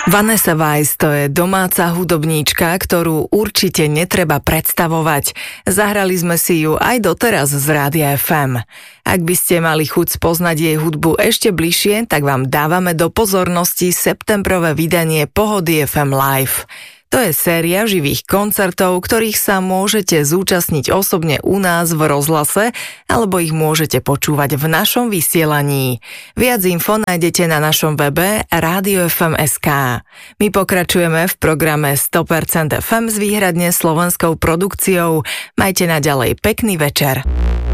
Vanessa Weiss to je domáca hudobníčka, ktorú určite netreba predstavovať. Zahrali sme si ju aj doteraz z Rádia FM. Ak by ste mali chuť spoznať jej hudbu ešte bližšie, tak vám dávame do pozornosti septembrové vydanie Pohody FM Live. To je séria živých koncertov, ktorých sa môžete zúčastniť osobne u nás v rozhlase, alebo ich môžete počúvať v našom vysielaní. Viac info nájdete na našom webe Radio.fm.sk. My pokračujeme v programe 100% FM s výhradne slovenskou produkciou. Majte naďalej pekný večer.